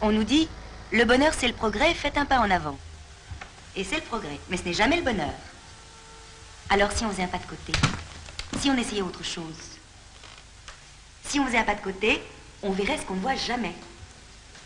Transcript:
On nous dit, le bonheur c'est le progrès, faites un pas en avant. Et c'est le progrès, mais ce n'est jamais le bonheur. Alors si on faisait un pas de côté, si on essayait autre chose, si on faisait un pas de côté, on verrait ce qu'on ne voit jamais.